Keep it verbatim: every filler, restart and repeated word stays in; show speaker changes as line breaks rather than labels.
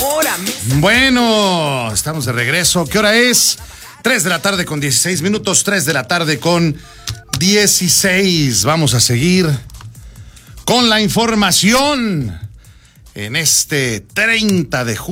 hora.
Bueno, estamos de regreso. ¿Qué hora es? tres de la tarde con dieciséis minutos, tres de la tarde con dieciséis. Vamos a seguir con la información en este treinta de junio.